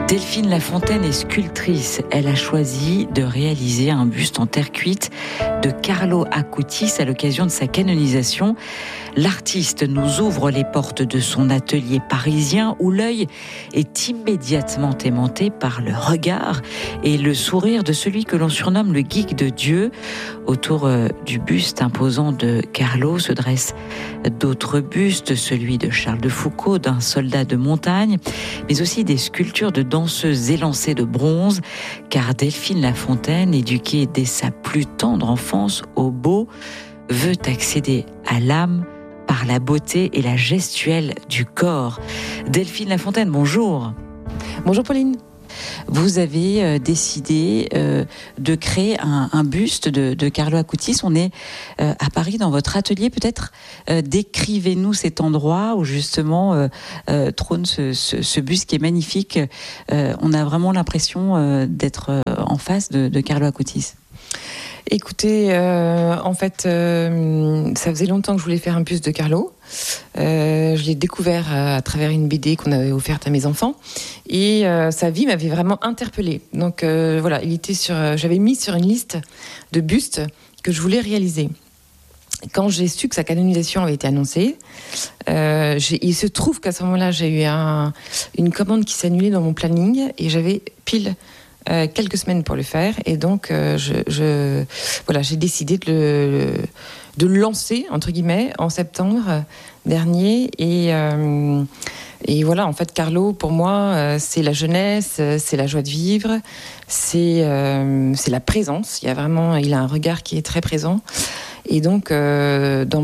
Delphine Lafontaine est sculptrice. Elle a choisi de réaliser un buste en terre cuite de Carlo Acutis à l'occasion de sa canonisation. L'artiste nous ouvre les portes de son atelier parisien où l'œil est immédiatement aimanté par le regard et le sourire de celui que l'on surnomme le geek de Dieu. Autour du buste imposant de Carlo se dressent d'autres bustes, celui de Charles de Foucault, d'un soldat de montagne, mais aussi des sculptures de danseuses élancées de bronze, car Delphine Lafontaine, éduquée dès sa plus tendre enfance au beau, veut accéder à l'âme par la beauté et la gestuelle du corps. Delphine Lafontaine, bonjour. Bonjour Pauline. Vous avez décidé de créer un buste de Carlo Acutis. On est à Paris dans votre atelier. Peut-être décrivez-nous cet endroit où justement trône ce buste qui est magnifique. On a vraiment l'impression d'être en face de Carlo Acutis. Écoutez, en fait, ça faisait longtemps que je voulais faire un buste de Carlo. Je l'ai découvert à travers une BD qu'on avait offerte à mes enfants. Et sa vie m'avait vraiment interpellée. Donc voilà, j'avais mis sur une liste de bustes que je voulais réaliser. Quand j'ai su que sa canonisation avait été annoncée, il se trouve qu'à ce moment-là, j'ai eu une commande qui s'annulait dans mon planning et j'avais pile quelques semaines pour le faire, et donc j'ai décidé de le lancer entre guillemets en septembre dernier, et voilà, en fait Carlo pour moi c'est la jeunesse, c'est la joie de vivre, c'est la présence. Il a un regard qui est très présent, et donc dans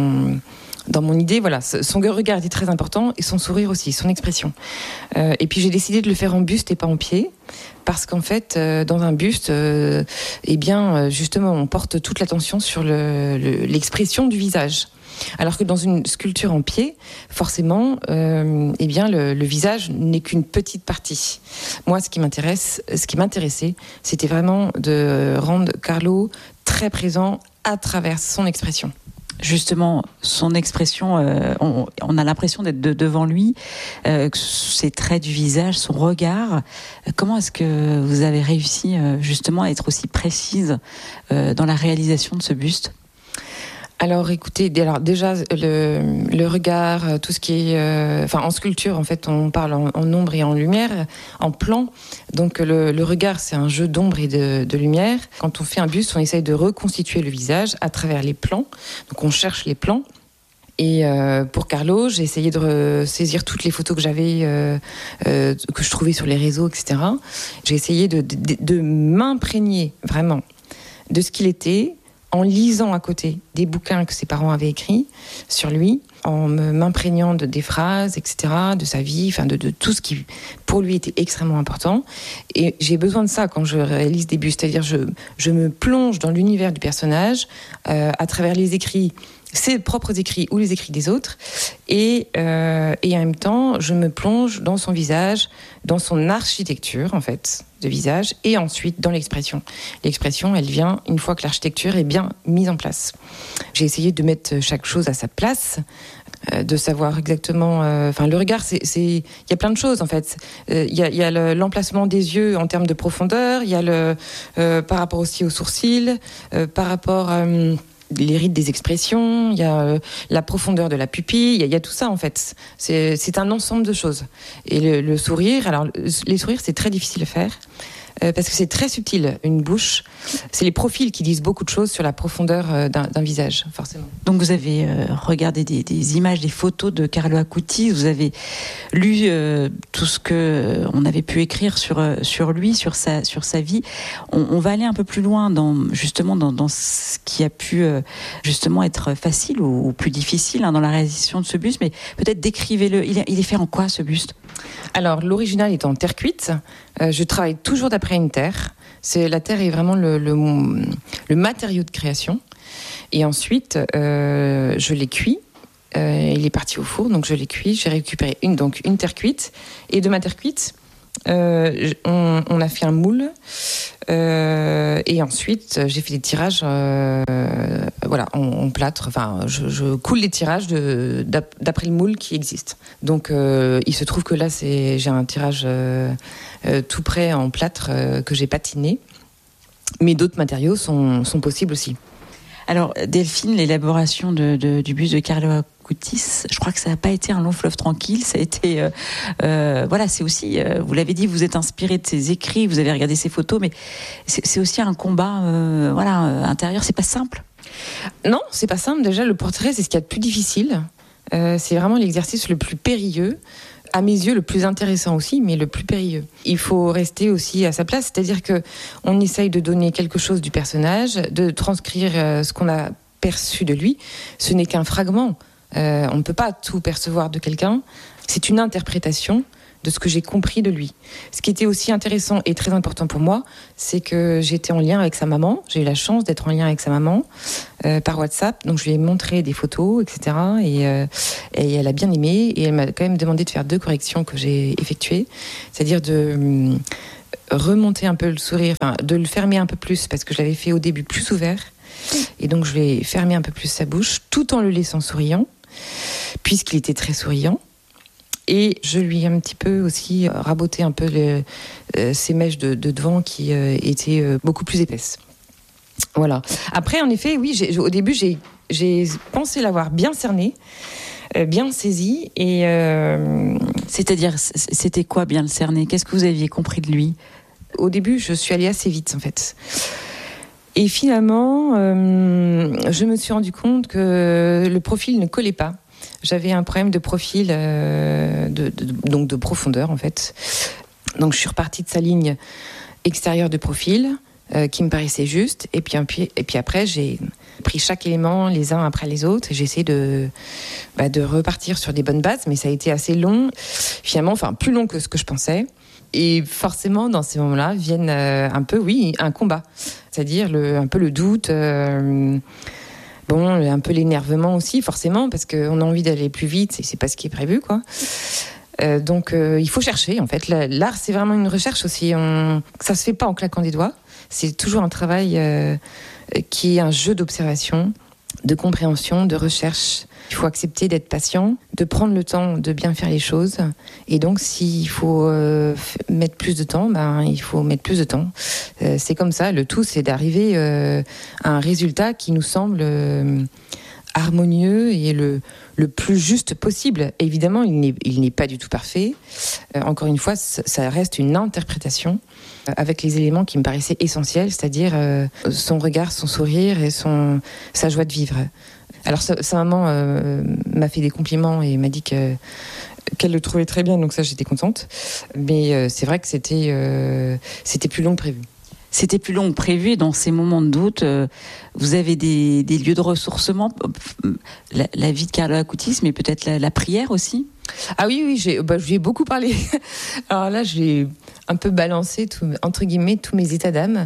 mon idée, voilà, son regard était très important, et son sourire aussi, son expression. Et puis j'ai décidé de le faire en buste et pas en pied, parce qu'en fait, dans un buste, justement, on porte toute l'attention sur l'expression du visage. Alors que dans une sculpture en pied, forcément, le visage n'est qu'une petite partie. Moi, ce qui m'intéressait, c'était vraiment de rendre Carlo très présent à travers son expression. Justement, son expression, on a l'impression d'être devant lui, ses traits du visage, son regard. Comment est-ce que vous avez réussi justement à être aussi précise dans la réalisation de ce buste ? Alors écoutez, déjà le regard, tout ce qui est... en sculpture, en fait, on parle en ombre et en lumière, en plan. Donc le regard, c'est un jeu d'ombre et de lumière. Quand on fait un buste, on essaye de reconstituer le visage à travers les plans. Donc on cherche les plans. Et pour Carlo, j'ai essayé de saisir toutes les photos que j'avais, que je trouvais sur les réseaux, etc. J'ai essayé de m'imprégner vraiment de ce qu'il était, en lisant à côté des bouquins que ses parents avaient écrits sur lui, en m'imprégnant des phrases, etc., de sa vie, de tout ce qui, pour lui, était extrêmement important. Et j'ai besoin de ça quand je réalise des bustes, c'est-à-dire je me plonge dans l'univers du personnage à travers les écrits, ses propres écrits ou les écrits des autres, et en même temps, je me plonge dans son visage, dans son architecture, en fait, de visage, et ensuite dans l'expression. L'expression, elle vient une fois que l'architecture est bien mise en place. J'ai essayé de mettre chaque chose à sa place, de savoir exactement... le regard, il y a plein de choses, en fait. Il y a l'emplacement des yeux en termes de profondeur, il y a par rapport aussi aux sourcils, par rapport... les rides des expressions, il y a la profondeur de la pupille, il y a tout ça en fait. C'est un ensemble de choses. Et le sourire, alors les sourires c'est très difficile à faire parce que c'est très subtil. Une bouche, c'est les profils qui disent beaucoup de choses sur la profondeur d'un visage, forcément. Donc vous avez regardé des images, des photos de Carlo Acutis, vous avez lu tout ce que on avait pu écrire sur lui, sur sa vie. On va aller un peu plus loin dans ce qui a pu justement être facile ou plus difficile dans la réalisation de ce buste, mais peut-être décrivez-le. Il est fait en quoi ce buste ? Alors l'original est en terre cuite. Je travaille toujours d'après une terre. La terre est vraiment le matériau de création. Et ensuite, je l'ai cuit. Il est parti au four, donc je l'ai cuit. J'ai récupéré une terre cuite. Et de ma terre cuite, On a fait un moule et ensuite j'ai fait des tirages en plâtre. Enfin, je coule les tirages d'après le moule qui existe. Donc il se trouve que là j'ai un tirage tout prêt en plâtre que j'ai patiné, mais d'autres matériaux sont possibles aussi. Alors Delphine, l'élaboration du buste de Carlo Acutis, je crois que ça n'a pas été un long fleuve tranquille, ça a été c'est aussi, vous l'avez dit, vous êtes inspiré de ses écrits, vous avez regardé ses photos, mais c'est aussi un combat intérieur, c'est pas simple. Non, c'est pas simple. Déjà, le portrait, c'est ce qu'il y a de plus difficile. C'est vraiment l'exercice le plus périlleux. À mes yeux, le plus intéressant aussi, mais le plus périlleux. Il faut rester aussi à sa place, c'est-à-dire que on essaye de donner quelque chose du personnage, de transcrire ce qu'on a perçu de lui. Ce n'est qu'un fragment. On ne peut pas tout percevoir de quelqu'un. C'est une interprétation de ce que j'ai compris de lui. Ce qui était aussi intéressant et très important pour moi, c'est que j'étais en lien avec sa maman. J'ai eu la chance d'être en lien avec sa maman par WhatsApp. Donc je lui ai montré des photos, etc. Et elle a bien aimé. Et elle m'a quand même demandé de faire 2 corrections que j'ai effectuées. C'est-à-dire de remonter un peu le sourire, de le fermer un peu plus, parce que je l'avais fait au début plus ouvert. Et donc je vais fermer un peu plus sa bouche, tout en le laissant souriant, puisqu'il était très souriant. Et je lui ai un petit peu aussi raboté un peu ces mèches de devant qui étaient beaucoup plus épaisses. Voilà. Après, en effet, oui, au début, j'ai pensé l'avoir bien cerné, bien saisi. Et c'est-à-dire, c'était quoi bien le cerner ? Qu'est-ce que vous aviez compris de lui ? Au début, je suis allée assez vite, en fait. Et finalement, je me suis rendu compte que le profil ne collait pas. J'avais un problème de profil, donc de profondeur en fait. Donc je suis repartie de sa ligne extérieure de profil qui me paraissait juste. Et puis après, j'ai pris chaque élément les uns après les autres et j'ai essayé de repartir sur des bonnes bases. Mais ça a été assez long, finalement, plus long que ce que je pensais. Et forcément, dans ces moments-là, viennent un combat. C'est-à-dire un peu le doute... un peu l'énervement aussi, forcément, parce qu'on a envie d'aller plus vite et c'est pas ce qui est prévu, quoi. Donc, il faut chercher, en fait. L'art, c'est vraiment une recherche aussi. Ça se fait pas en claquant des doigts. C'est toujours un travail qui est un jeu d'observation, de compréhension, de recherche. Il faut accepter d'être patient, de prendre le temps de bien faire les choses. Et donc, s'il faut mettre plus de temps, il faut mettre plus de temps. C'est comme ça. Le tout, c'est d'arriver à un résultat qui nous semble harmonieux et le plus juste possible. Évidemment, il n'est pas du tout parfait. Encore une fois, ça reste une interprétation avec les éléments qui me paraissaient essentiels, c'est-à-dire son regard, son sourire et sa joie de vivre. Alors sa maman m'a fait des compliments et m'a dit qu'elle le trouvait très bien, donc ça j'étais contente. Mais c'est vrai que c'était plus long que prévu. C'était plus long que prévu et dans ces moments de doute, vous avez des lieux de ressourcement, la vie de Carlo Acutis, mais peut-être la prière aussi ? Ah oui, je lui ai beaucoup parlé. Alors là, j'ai un peu balancé, entre guillemets, tous mes états d'âme.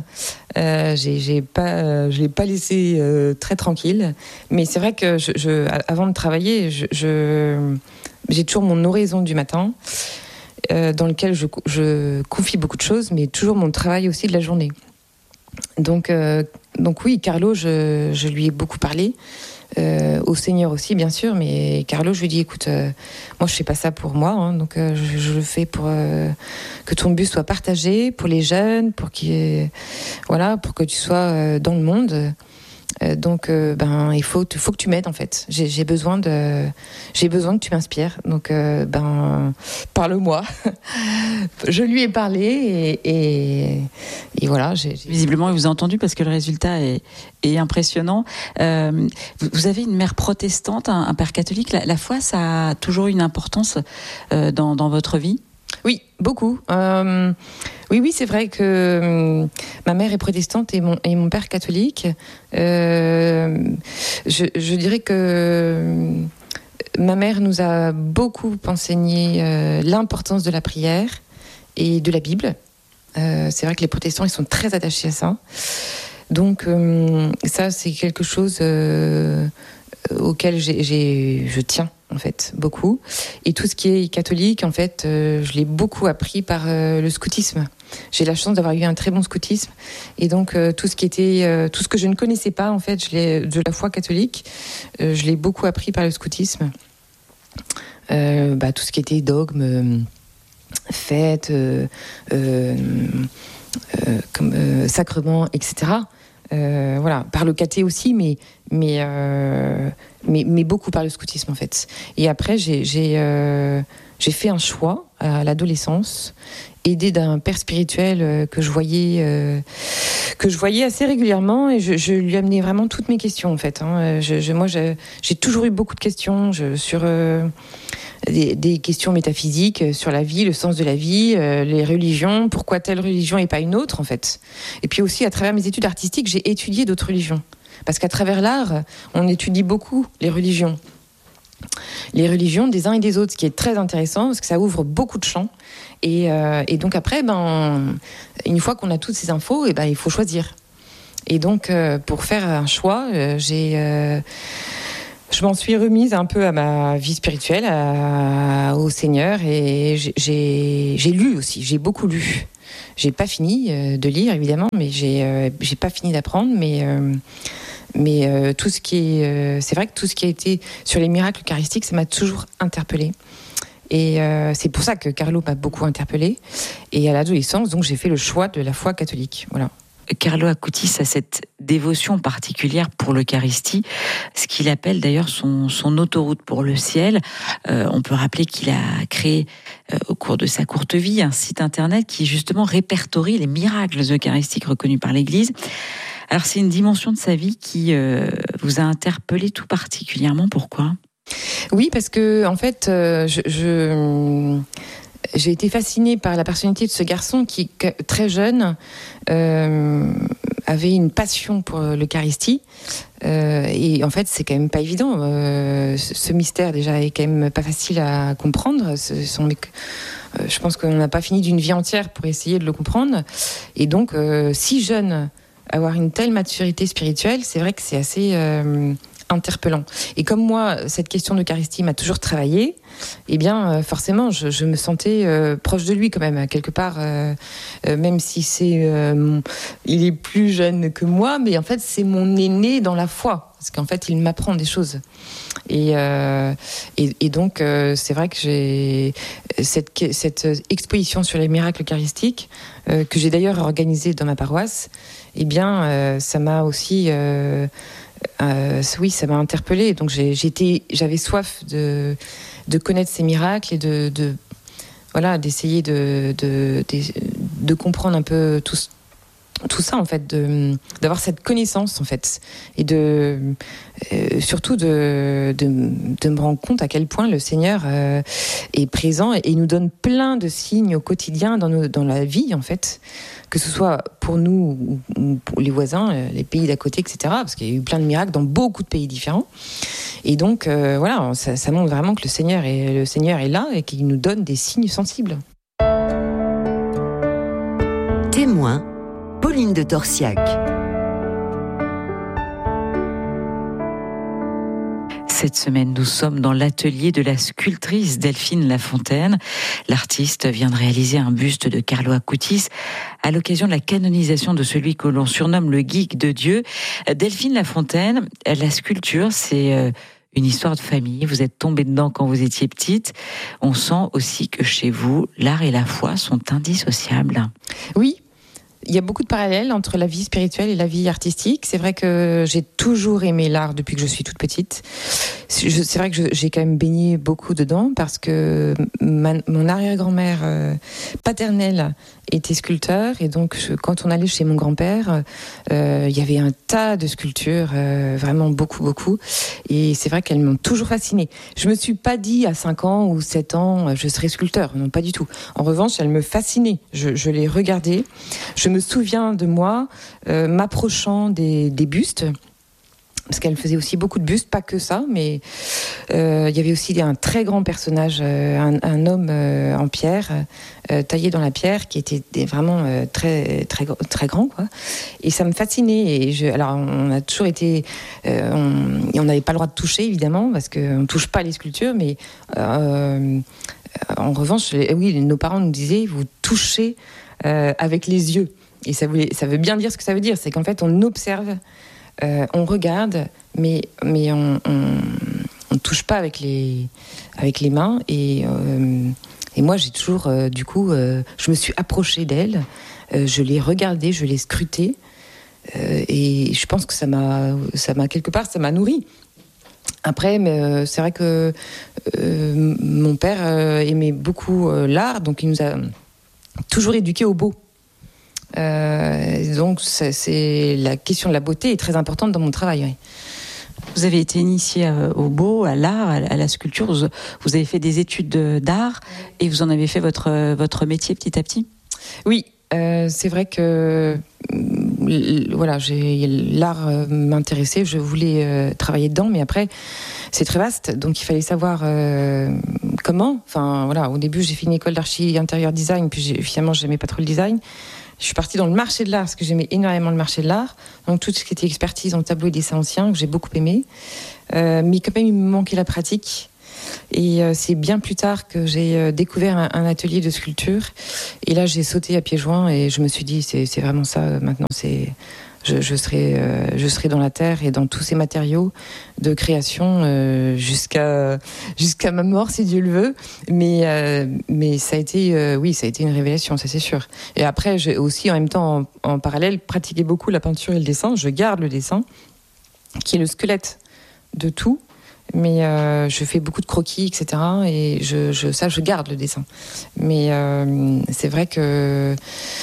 Je l'ai pas laissé très tranquille. Mais c'est vrai que avant de travailler, j'ai toujours mon oraison du matin, dans lequel je confie beaucoup de choses, mais toujours mon travail aussi de la journée. Donc oui, Carlo, je lui ai beaucoup parlé. Au Seigneur aussi, bien sûr, mais Carlo, je lui dis, écoute, moi je fais pas ça pour moi, donc je le fais pour que ton but soit partagé pour les jeunes, pour que tu sois dans le monde. Donc, il faut que tu m'aides en fait. J'ai besoin que tu m'inspires. Donc, parle-moi. Je lui ai parlé et voilà. Visiblement, il vous a entendu parce que le résultat est impressionnant. Vous avez une mère protestante, un père catholique. La foi, ça a toujours une importance dans votre vie ? Oui, beaucoup. Oui, c'est vrai que ma mère est protestante et mon père catholique. Je dirais que ma mère nous a beaucoup enseigné l'importance de la prière et de la Bible. C'est vrai que les protestants, ils sont très attachés à ça. Donc, ça, c'est quelque chose auquel je tiens. en fait, beaucoup. Et tout ce qui est catholique, en fait, je l'ai beaucoup appris par le scoutisme. J'ai la chance d'avoir eu un très bon scoutisme. Et donc, tout ce que je ne connaissais pas, en fait, de la foi catholique, je l'ai beaucoup appris par le scoutisme. Tout ce qui était dogme, fête, sacrement, etc. Voilà, par le caté aussi, mais beaucoup par le scoutisme en fait. Et après, j'ai fait un choix à l'adolescence, aidée d'un père spirituel que je voyais assez régulièrement, et je lui amenais vraiment toutes mes questions en fait. Moi, j'ai toujours eu beaucoup de questions sur des questions métaphysiques sur la vie, le sens de la vie, les religions, pourquoi telle religion et pas une autre en fait. Et puis aussi, à travers mes études artistiques, j'ai étudié d'autres religions. Parce qu'à travers l'art, on étudie beaucoup les religions. Les religions des uns et des autres, ce qui est très intéressant, parce que ça ouvre beaucoup de champs. Et donc après, une fois qu'on a toutes ces infos, il faut choisir. Et donc, pour faire un choix, je m'en suis remise un peu à ma vie spirituelle, au Seigneur, et j'ai lu aussi, j'ai beaucoup lu. J'ai pas fini de lire, évidemment, mais j'ai pas fini d'apprendre, mais tout ce qui est... c'est vrai que tout ce qui a été sur les miracles eucharistiques, ça m'a toujours interpellée. Et c'est pour ça que Carlo m'a beaucoup interpellée. Et à l'adolescence, donc, j'ai fait le choix de la foi catholique, voilà. Carlo Acutis a cette dévotion particulière pour l'Eucharistie, ce qu'il appelle d'ailleurs son autoroute pour le ciel. On peut rappeler qu'il a créé au cours de sa courte vie un site internet qui justement répertorie les miracles eucharistiques reconnus par l'Église. Alors c'est une dimension de sa vie qui vous a interpellé tout particulièrement. Pourquoi ? Oui, parce que en fait, j'ai été fascinée par la personnalité de ce garçon qui, très jeune, avait une passion pour l'Eucharistie. Et en fait, c'est quand même pas évident. Ce mystère, déjà, est quand même pas facile à comprendre. Je pense qu'on n'a pas fini d'une vie entière pour essayer de le comprendre. Et donc, si jeune, avoir une telle maturité spirituelle, c'est vrai que c'est assez... interpellant. Et comme moi, cette question d'Eucharistie m'a toujours travaillé, eh bien, forcément, je me sentais proche de lui quand même, quelque part, même si il est plus jeune que moi, mais en fait, c'est mon aîné dans la foi, parce qu'en fait, il m'apprend des choses. Et donc, c'est vrai que j'ai cette exposition sur les miracles eucharistiques, que j'ai d'ailleurs organisée dans ma paroisse, eh bien, ça m'a aussi... oui, ça m'a interpellée. Donc j'avais soif de connaître ces miracles et d'essayer de comprendre un peu tout ça en fait, d'avoir cette connaissance en fait, et surtout de me rendre compte à quel point le Seigneur est présent et nous donne plein de signes au quotidien dans la vie en fait, que ce soit pour nous ou pour les voisins, les pays d'à côté, etc. Parce qu'il y a eu plein de miracles dans beaucoup de pays différents. Et donc voilà, ça montre vraiment que le Seigneur est là et qu'il nous donne des signes sensibles. Témoin, Pauline de Torsiac. Cette semaine, nous sommes dans l'atelier de la sculptrice Delphine Lafontaine. L'artiste vient de réaliser un buste de Carlo Acutis à l'occasion de la canonisation de celui que l'on surnomme le geek de Dieu. Delphine Lafontaine, la sculpture, c'est une histoire de famille. Vous êtes tombée dedans quand vous étiez petite. On sent aussi que chez vous, l'art et la foi sont indissociables. Oui. Il y a beaucoup de parallèles entre la vie spirituelle et la vie artistique. C'est vrai que j'ai toujours aimé l'art depuis que je suis toute petite. C'est vrai que j'ai quand même baigné beaucoup dedans parce que mon arrière-grand-mère paternelle était sculpteur, et donc quand on allait chez mon grand-père, il y avait un tas de sculptures, vraiment beaucoup. Et c'est vrai qu'elles m'ont toujours fascinée. Je me suis pas dit à 5 ans ou 7 ans je serai sculpteur, non, pas du tout. En revanche, elles me fascinaient. Je les regardais. Je me souviens de moi m'approchant des bustes parce qu'elle faisait aussi beaucoup de bustes, pas que ça, mais il y avait aussi un très grand personnage, un homme en pierre, taillé dans la pierre, qui était vraiment très, très, très grand, quoi. Et ça me fascinait. Alors, on a toujours été... on n'avait pas le droit de toucher, évidemment, parce qu'on ne touche pas les sculptures, mais en revanche, oui, nos parents nous disaient, vous touchez avec les yeux. Et ça veut bien dire ce que ça veut dire, c'est qu'en fait, on observe... on regarde, mais on touche pas avec les mains. Et moi, j'ai toujours, je me suis approchée d'elle, je l'ai regardée, je l'ai scrutée, et je pense que ça m'a quelque part, ça m'a nourrie. Après, mais c'est vrai que mon père aimait beaucoup l'art, donc il nous a toujours éduqués au beau. Donc c'est la question de la beauté est très importante dans mon travail. Oui. Vous avez été initiée au beau, à l'art, à la sculpture. Vous avez fait des études d'art et vous en avez fait votre métier petit à petit. Oui, c'est vrai que voilà, l'art m'intéressait, je voulais travailler dedans, mais après c'est très vaste, donc il fallait savoir comment. Enfin voilà, au début j'ai fait une école d'archi intérieur design, puis finalement j'aimais pas trop le design. Je suis partie dans le marché de l'art parce que j'aimais énormément le marché de l'art. Donc tout ce qui était expertise en tableau et dessin ancien, que j'ai beaucoup aimé. Mais quand même, il me manquait la pratique. Et c'est bien plus tard que j'ai découvert un atelier de sculpture. Et là, j'ai sauté à pieds joints et je me suis dit, c'est vraiment ça. Maintenant, je serai dans la terre et dans tous ces matériaux de création jusqu'à ma mort, si Dieu le veut. Mais ça a été, oui, ça a été une révélation, ça c'est sûr. Et après, j'ai aussi en même temps, en parallèle, pratiqué beaucoup la peinture et le dessin. Je garde le dessin, qui est le squelette de tout. Mais je fais beaucoup de croquis, etc. Et je garde le dessin. Mais c'est vrai que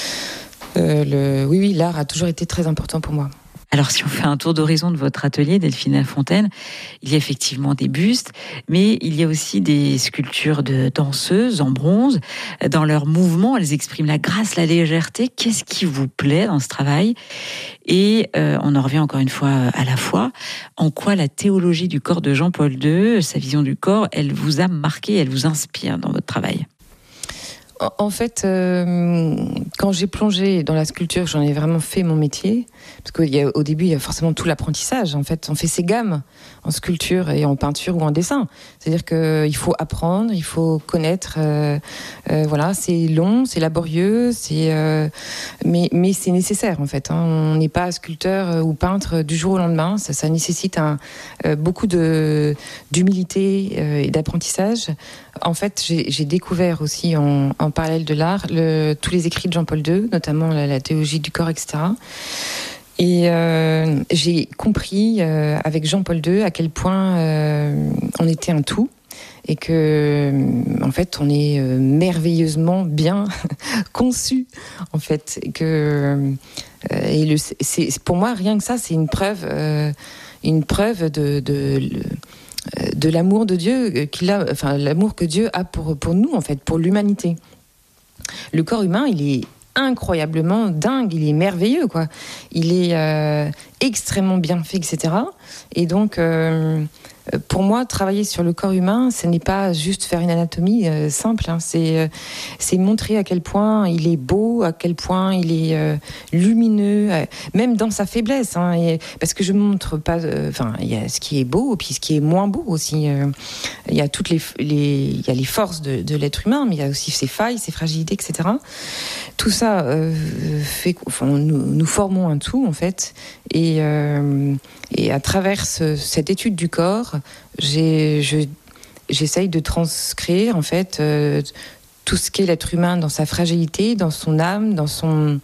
oui, l'art a toujours été très important pour moi. Alors, si on fait un tour d'horizon de votre atelier, Delphine Lafontaine, il y a effectivement des bustes, mais il y a aussi des sculptures de danseuses en bronze. Dans leurs mouvements, elles expriment la grâce, la légèreté. Qu'est-ce qui vous plaît dans ce travail ? Et on en revient encore une fois à la fois. En quoi la théologie du corps de Jean-Paul II, sa vision du corps, elle vous a marqué, elle vous inspire dans votre travail ? En fait, quand j'ai plongé dans la sculpture, j'en ai vraiment fait mon métier. Parce qu'au début, il y a forcément tout l'apprentissage. En fait, on fait ses gammes en sculpture et en peinture ou en dessin. C'est-à-dire qu'il faut apprendre, il faut connaître. Voilà, c'est long, c'est laborieux, mais c'est nécessaire en fait. On n'est pas sculpteur ou peintre du jour au lendemain. Ça nécessite beaucoup d'humilité et d'apprentissage. En fait, j'ai découvert aussi en parallèle de l'art tous les écrits de Jean-Paul II, notamment la théologie du corps, etc. Et j'ai compris avec Jean-Paul II à quel point on était un tout et que en fait on est merveilleusement bien conçu en fait et que c'est pour moi rien que ça c'est une preuve de l'amour de Dieu l'amour que Dieu a pour nous en fait, pour l'humanité. Le corps humain, il est incroyablement dingue, il est merveilleux quoi. Il est extrêmement bien fait, etc. Et donc pour moi, travailler sur le corps humain, ce n'est pas juste faire une anatomie simple. Hein. C'est montrer à quel point il est beau, à quel point il est lumineux, même dans sa faiblesse. Hein, parce que je montre pas. Il y a ce qui est beau, puis ce qui est moins beau aussi. Il y a toutes il y a les forces de l'être humain, mais il y a aussi ses failles, ses fragilités, etc. Tout ça fait. Nous formons un tout en fait, et à travers cette étude du corps, j'essaye de transcrire en fait tout ce qu'est l'être humain dans sa fragilité, dans son âme, dans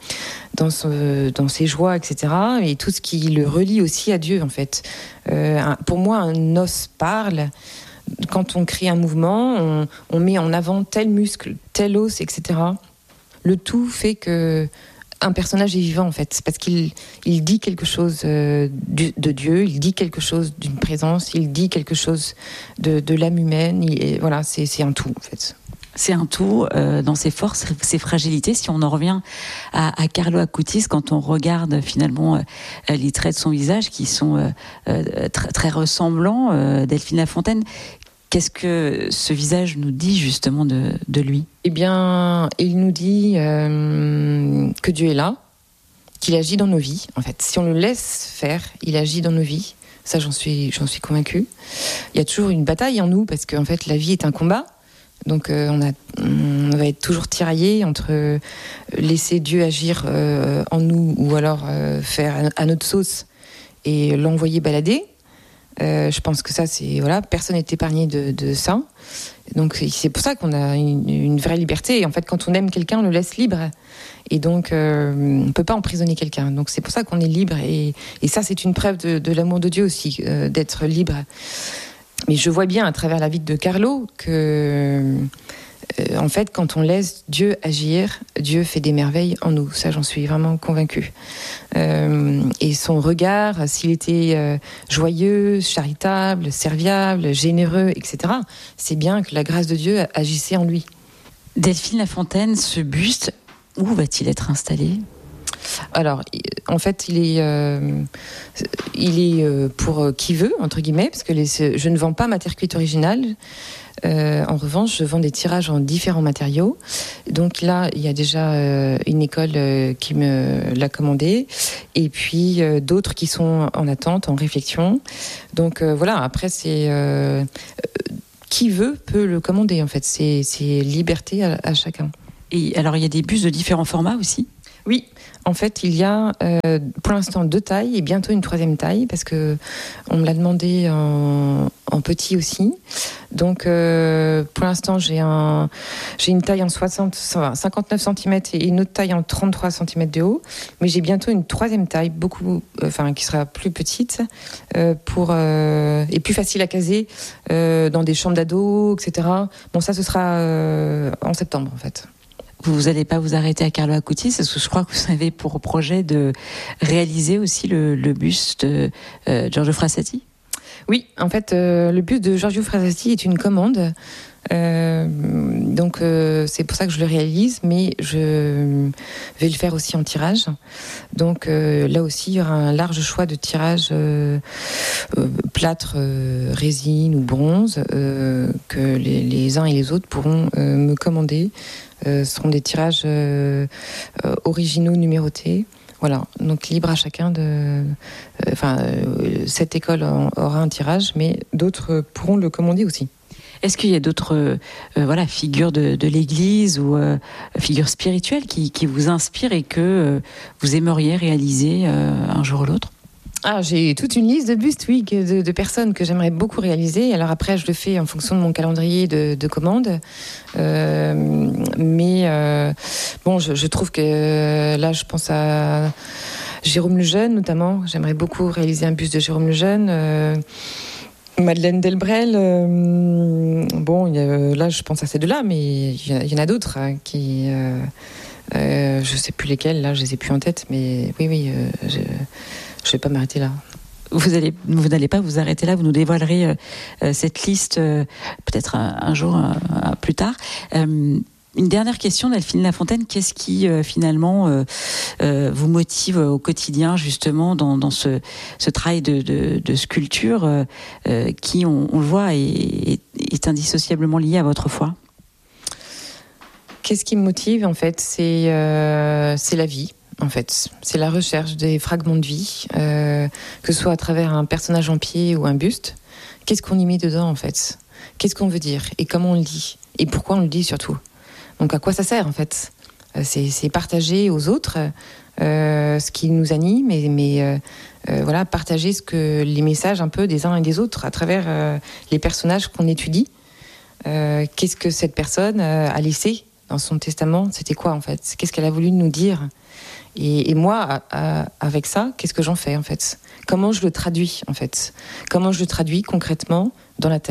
ses joies, etc. Et tout ce qui le relie aussi à Dieu en fait. Pour moi, un os parle. Quand on crée un mouvement, on met en avant tel muscle, tel os, etc. Le tout fait que un personnage est vivant en fait, parce qu'il dit quelque chose de Dieu, il dit quelque chose d'une présence, il dit quelque chose de l'âme humaine. Voilà, c'est un tout en fait. C'est un tout dans ses forces, ses fragilités. Si on en revient à Carlo Acutis, quand on regarde finalement les traits de son visage qui sont très, très ressemblants, Delphine Lafontaine, qu'est-ce que ce visage nous dit justement de lui ? Eh bien, il nous dit que Dieu est là, qu'il agit dans nos vies. En fait, si on le laisse faire, il agit dans nos vies. Ça, j'en suis convaincue. Il y a toujours une bataille en nous parce qu'en fait, la vie est un combat. Donc on va être toujours tiraillé entre laisser Dieu agir en nous ou alors faire à notre sauce et l'envoyer balader. Je pense que ça, c'est voilà, personne n'est épargné de ça. Donc c'est pour ça qu'on a une vraie liberté. Et en fait, quand on aime quelqu'un, on le laisse libre. Et donc on peut pas emprisonner quelqu'un. Donc c'est pour ça qu'on est libre. Et ça, c'est une preuve de l'amour de Dieu aussi, d'être libre. Mais je vois bien à travers la vie de Carlo que, en fait, quand on laisse Dieu agir, Dieu fait des merveilles en nous. Ça, j'en suis vraiment convaincue. Et son regard, s'il était joyeux, charitable, serviable, généreux, etc., c'est bien que la grâce de Dieu agissait en lui. Delphine Lafontaine, ce buste, où va-t-il être installé ? Alors, en fait, il est pour qui veut, entre guillemets, parce que je ne vends pas ma terre cuite originale. En revanche, je vends des tirages en différents matériaux. Donc là, il y a déjà une école qui me l'a commandé, et puis d'autres qui sont en attente, en réflexion. Donc voilà, après, c'est... qui veut peut le commander, en fait. C'est liberté à chacun. Et alors, il y a des bustes de différents formats aussi ? Oui, en fait, il y a pour l'instant 2 tailles et bientôt une 3e taille parce que on me l'a demandé en petit aussi. Donc, pour l'instant, j'ai une taille en 59 cm et une autre taille en 33 cm de haut. Mais j'ai bientôt une 3e taille, qui sera plus petite et plus facile à caser dans des chambres d'ados, etc. Bon, ça, ce sera en septembre, en fait. Vous n'allez pas vous arrêter à Carlo Acutis, parce que je crois que vous avez pour projet de réaliser aussi le buste de Giorgio Frassati. Oui, en fait, le buste de Giorgio Frassati est une commande. Donc c'est pour ça que je le réalise, mais je vais le faire aussi en tirage. Donc là aussi, il y aura un large choix de tirages plâtre, résine ou bronze que les uns et les autres pourront me commander. Ce seront des tirages originaux numérotés. Voilà, donc libre à chacun cette école aura un tirage, mais d'autres pourront le commander aussi. Est-ce qu'il y a d'autres figures de l'Église ou figures spirituelles qui vous inspirent et que vous aimeriez réaliser un jour ou l'autre ? Ah, j'ai toute une liste de bustes, oui, de personnes que j'aimerais beaucoup réaliser. Alors après, je le fais en fonction de mon calendrier de commandes. Je trouve que là, je pense à Jérôme Lejeune, notamment. J'aimerais beaucoup réaliser un buste de Jérôme Lejeune. Madeleine Delbrel, là je pense à ces deux-là, mais il y en a d'autres qui, je sais plus lesquels, là je les ai plus en tête, mais oui, je vais pas m'arrêter là. Vous n'allez pas vous arrêter là, vous nous dévoilerez cette liste peut-être un jour plus tard. Une dernière question, Delphine Lafontaine, qu'est-ce qui finalement vous motive au quotidien justement dans ce travail de sculpture qui, on le voit, est indissociablement lié à votre foi ? Qu'est-ce qui me motive en fait ? C'est la vie. En fait, c'est la recherche des fragments de vie, que ce soit à travers un personnage en pied ou un buste. Qu'est-ce qu'on y met dedans en fait ? Qu'est-ce qu'on veut dire ? Et comment on le dit ? Et pourquoi on le dit surtout ? Donc à quoi ça sert en fait ? C'est partager aux autres ce qui nous anime, mais partager les messages un peu des uns et des autres à travers les personnages qu'on étudie. Qu'est-ce que cette personne a laissé dans son testament ? C'était quoi en fait ? Qu'est-ce qu'elle a voulu nous dire ? Et moi, avec ça, qu'est-ce que j'en fais en fait ? Comment je le traduis en fait ? Comment je le traduis concrètement dans la terre ?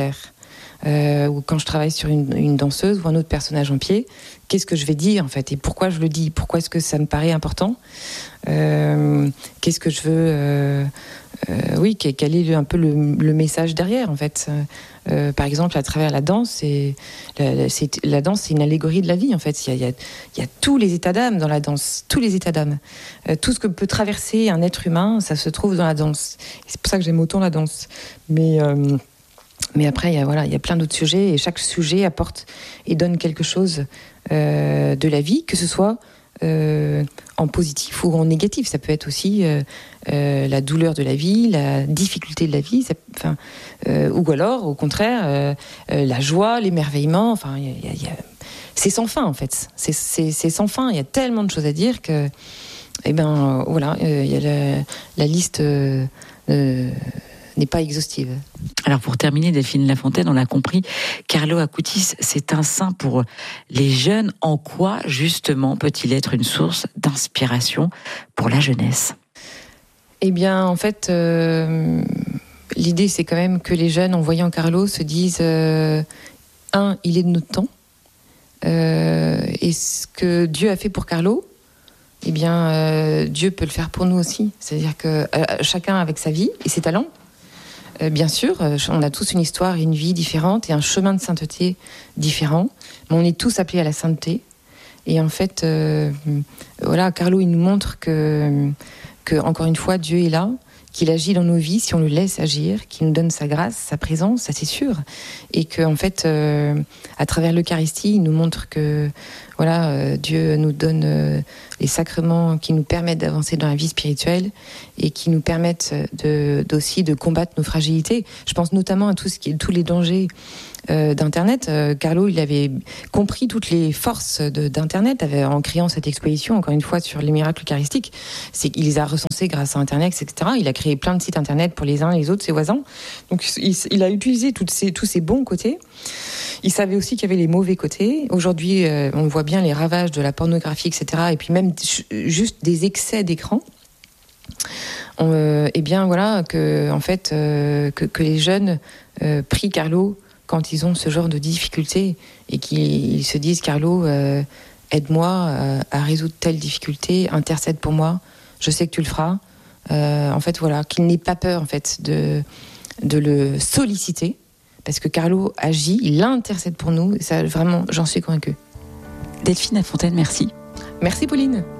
ou quand je travaille sur une danseuse ou un autre personnage en pied, qu'est-ce que je vais dire en fait et pourquoi je le dis, pourquoi est-ce que ça me paraît important, qu'est-ce que je veux, quel est un peu le message derrière en fait. Par exemple, à travers la danse, la danse, c'est une allégorie de la vie en fait. Il y a tous les états d'âme dans la danse, tous les états d'âme, tout ce que peut traverser un être humain, ça se trouve dans la danse. Et c'est pour ça que j'aime autant la danse. Mais après, il y a plein d'autres sujets et chaque sujet apporte et donne quelque chose de la vie, que ce soit en positif ou en négatif. Ça peut être aussi la douleur de la vie, la difficulté de la vie, ou alors, au contraire, la joie, l'émerveillement. Enfin, c'est sans fin en fait. C'est sans fin. Il y a tellement de choses à dire que, la liste n'est pas exhaustive. Alors pour terminer, Delphine Lafontaine, on l'a compris, Carlo Acutis, c'est un saint pour les jeunes. En quoi, justement, peut-il être une source d'inspiration pour la jeunesse ? Eh bien, en fait, l'idée, c'est quand même que les jeunes, en voyant Carlo, se disent il est de notre temps. Et ce que Dieu a fait pour Carlo, eh bien, Dieu peut le faire pour nous aussi. C'est-à-dire que chacun avec sa vie et ses talents. Bien sûr, on a tous une histoire et une vie différente et un chemin de sainteté différent, mais on est tous appelés à la sainteté. Et en fait, Carlo, il nous montre que, encore une fois, Dieu est là, qu'il agit dans nos vies si on le laisse agir, qu'il nous donne sa grâce, sa présence, ça c'est sûr. Et qu'en fait, à travers l'Eucharistie, il nous montre que Dieu nous donne les sacrements qui nous permettent d'avancer dans la vie spirituelle et qui nous permettent aussi de combattre nos fragilités. Je pense notamment à tous les dangers d'Internet. Carlo, il avait compris toutes les forces d'Internet en créant cette exposition, encore une fois, sur les miracles eucharistiques. Il les a recensés grâce à Internet, etc. Il a créé plein de sites Internet pour les uns et les autres, ses voisins. Donc, il a utilisé tous ces bons côtés. Il savait aussi qu'il y avait les mauvais côtés. Aujourd'hui, on voit bien les ravages de la pornographie, etc. Et puis même juste des excès d'écran. Que les jeunes prient Carlo quand ils ont ce genre de difficultés et qu'ils se disent Carlo, aide-moi à résoudre telle difficulté, intercède pour moi, je sais que tu le feras. Qu'il n'ait pas peur en fait de le solliciter. Parce que Carlo agit, il intercède pour nous, et ça, vraiment, j'en suis convaincue. Delphine Lafontaine, merci. Merci Pauline.